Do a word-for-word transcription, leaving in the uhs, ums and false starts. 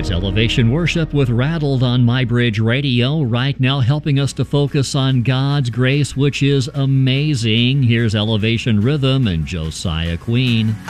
It's Elevation Worship with Rattled on MyBridge Radio, right now helping us to focus on God's grace, which is amazing. Here's Elevation Rhythm and Josiah Queen.